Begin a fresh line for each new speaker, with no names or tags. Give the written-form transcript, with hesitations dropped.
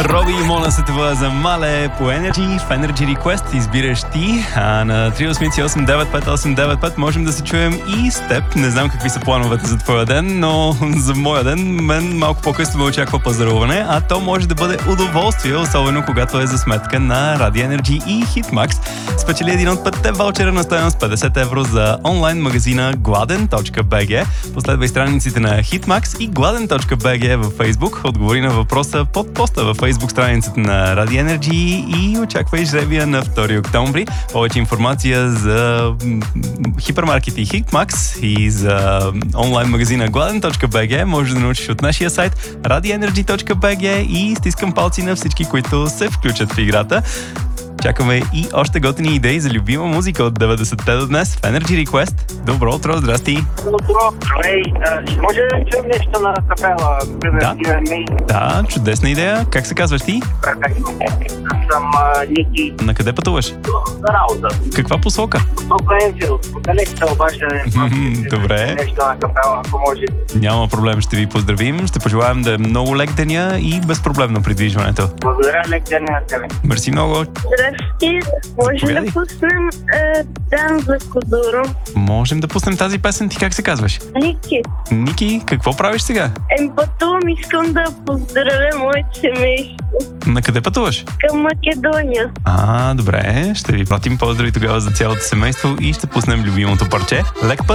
Роби и Мона са това за Мале по Energy. В Energy Request избираш ти. А на 388-95895 можем да се чуем и с теб. Не знам какви са плановете за твоя ден, но за моя ден мен малко по-късно ме очаква пазаруване, а то може да бъде удоволствие, особено когато е за сметка на Radio Energy и Hitmax. Спечели един от 5 ваучера на стойност 50 евро за онлайн магазина gladen.bg. Последвай страниците на Hitmax и gladen.bg във Facebook. Отговори на въпроса под поста във Facebook страницата на Radio Energy и очаквай жребия на 2 октомври. Повече информация за хипермаркети Hitmax и за онлайн магазина gladen.bg може да научиш от нашия сайт radioenergy.bg и стискам палци на всички, които се включат в играта. Чакаме и още готини идеи за любима музика от 90-те до днес в Energy Request. Добро утро, здрасти!
Добро, може да чуем нещо на капела?
Да, чудесна идея. Как се казваш ти?
Аз съм Ники.
На къде пътуваш?
За работа.
Каква посока?
Посока Енфилд. Далеч се обаче.
Добре.
Нещо на капела, ако може.
Няма проблем, ще ви поздравим. Ще пожелаем да е много лек деня и безпроблемно придвижването.
Благодаря, лек ден на тебе.
Мерси много.
Здрасти, може да пуснем Дан за Кодуро.
Можем да пуснем тази песен. Ти как се казваш?
Ники,
Ники, какво правиш сега?
пътувам, искам да поздравя моето семейство
На къде пътуваш?
към Македония.
Добре. Ще ви пратим поздрави тогава за цялото семейство и ще пуснем любимото парче. Лек път!